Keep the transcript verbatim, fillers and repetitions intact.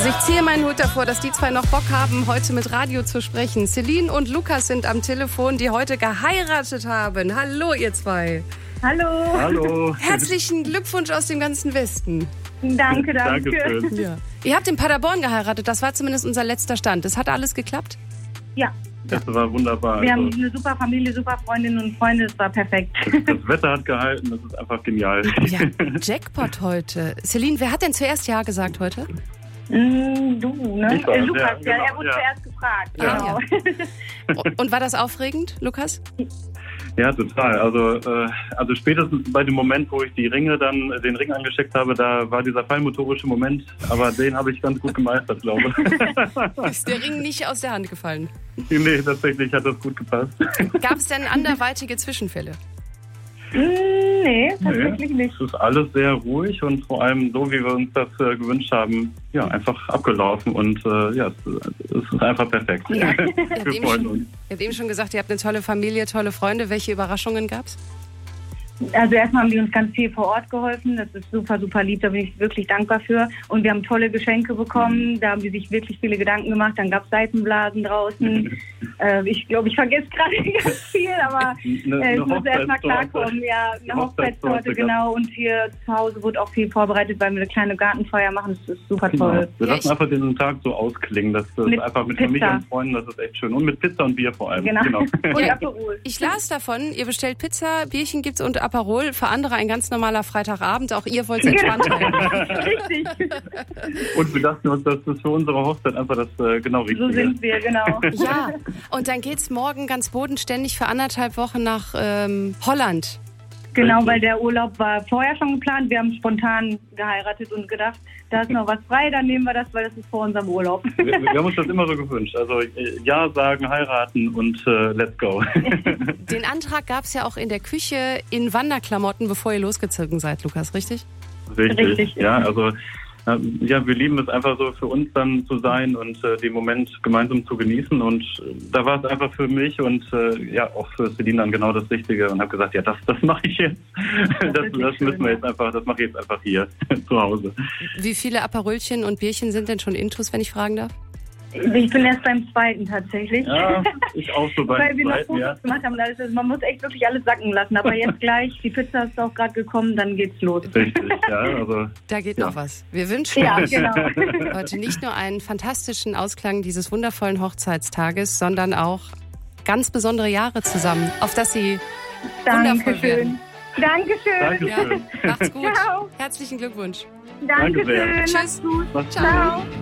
Also ich ziehe meinen Hut davor, dass die zwei noch Bock haben, heute mit Radio zu sprechen. Celine und Lukas sind am Telefon, die heute geheiratet haben. Hallo ihr zwei. Hallo. Hallo. Herzlichen Glückwunsch aus dem ganzen Westen. Danke, danke. Dankeschön. Ja. Ihr habt in Paderborn geheiratet, das war zumindest unser letzter Stand. Das hat alles geklappt? Ja. Das war wunderbar. Wir also, haben eine super Familie, super Freundinnen und Freunde, es war perfekt. das Wetter hat gehalten, das ist einfach genial. Ja, Jackpot heute. Celine, wer hat denn zuerst Ja gesagt heute? Mm, du, ne? Ich war Äh, es, Lukas, ja, ja, genau, er wurde ja. zuerst gefragt. Ja, Genau. Und- Und war das aufregend, Lukas? Ja, total. Also, äh, also spätestens bei dem Moment, wo ich die Ringe dann, den Ring angesteckt habe, da war dieser feinmotorische Moment, aber den habe ich ganz gut gemeistert, glaube ich. Ist der Ring nicht aus der Hand gefallen? Nee, tatsächlich hat das gut gepasst. Gab es denn anderweitige Zwischenfälle? Mm, nee, tatsächlich Nee, nicht. es ist alles sehr ruhig und vor allem so, wie wir uns das äh, gewünscht haben, ja, einfach abgelaufen und äh, ja, es, es ist einfach perfekt. Ja. Ihr habt Wir eben freuen schon- uns. Ihr habt eben schon gesagt, ihr habt eine tolle Familie, tolle Freunde. Welche Überraschungen gab's? Also erstmal haben die uns ganz viel vor Ort geholfen. Das ist super, super lieb. Da bin ich wirklich dankbar für. Und wir haben tolle Geschenke bekommen. Da haben die sich wirklich viele Gedanken gemacht. Dann gab es Seifenblasen draußen. äh, ich glaube, ich vergesse gerade ganz viel, aber Eine- äh, eine ich muss erstmal Hochzeitstorte. klarkommen. Ja, eine Eine Hochzeitstorte, Hochzeitstorte, genau. Und hier zu Hause wurde auch viel vorbereitet, weil wir eine kleine Gartenfeuer machen. Das ist super Genau. toll. Wir Ja, lassen ich- einfach den Tag so ausklingen. Das ist Mit einfach mit Pizza. Familie und Freunden, das ist echt schön. Und mit Pizza und Bier vor allem. Genau. Und Ja, Aperol. Ich las davon, ihr bestellt Pizza, Bierchen gibt's und Aperol. Für andere ein ganz normaler Freitagabend. Auch ihr wollt es entspannt halten. Richtig. Und wir dachten uns, das ist für unsere Hochzeit einfach das äh, genau Richtige. So sind wir, genau. Ja, und dann geht's morgen ganz bodenständig für anderthalb Wochen nach ähm, Holland. Genau, Richtig. weil der Urlaub war vorher schon geplant. Wir haben spontan geheiratet und gedacht, da ist noch was frei, dann nehmen wir das, weil das ist vor unserem Urlaub. wir, wir haben uns das immer so gewünscht. Also äh, ja sagen, heiraten und äh, let's go. Den Antrag gab's ja auch in der Küche in Wanderklamotten, bevor ihr losgezogen seid, Lukas, richtig? Richtig. Richtig. Ja, also äh, ja, wir lieben es einfach so für uns dann zu sein und äh, den Moment gemeinsam zu genießen. Und äh, da war es einfach für mich und äh, ja auch für Celine dann genau das Richtige und habe gesagt, ja, das, das mache ich jetzt. Das, das, ist das schön, müssen wir ja. jetzt einfach, das mache ich jetzt einfach hier zu Hause. Wie viele Aperolchen und Bierchen sind denn schon intus, wenn ich fragen darf? Ich bin erst beim zweiten tatsächlich. Ja, ich auch so Weil beim wir noch zweiten, Fotos ja. gemacht haben. und alles. Also man muss echt wirklich alles sacken lassen. Aber jetzt gleich, die Pizza ist auch gerade gekommen, dann geht's los. Richtig, ja, also Da geht Ja. noch was. Wir wünschen Ja, euch genau. heute nicht nur einen fantastischen Ausklang dieses wundervollen Hochzeitstages, sondern auch ganz besondere Jahre zusammen, auf dass sie wundervoll werden. Dankeschön. Dankeschön. Dankeschön. Ja, macht's gut. Ciao. Herzlichen Glückwunsch. Danke sehr. Dankeschön. Tschüss. Mach's gut. Macht's Ciao. gut.